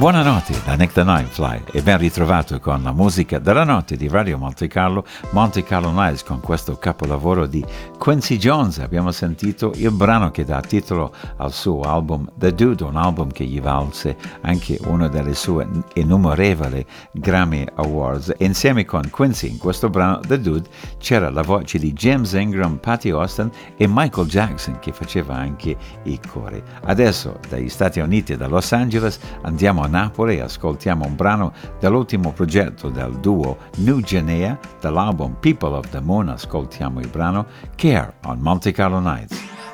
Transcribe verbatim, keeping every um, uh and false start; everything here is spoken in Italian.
Buonanotte da Nick the Nightfly e ben ritrovato con la musica della notte di Radio Monte Carlo, Monte Carlo Nights, con questo capolavoro di Quincy Jones. Abbiamo sentito il brano che dà titolo al suo album The Dude, un album che gli valse anche una delle sue innumerevoli Grammy Awards. E insieme con Quincy in questo brano The Dude c'era la voce di James Ingram, Patty Austin e Michael Jackson che faceva anche i cori. Adesso dagli Stati Uniti e da Los Angeles andiamo a Napoli e ascoltiamo un brano dell'ultimo progetto del duo New Genea dall'album People of the Moon. Ascoltiamo il brano Care on Monte Carlo Nights.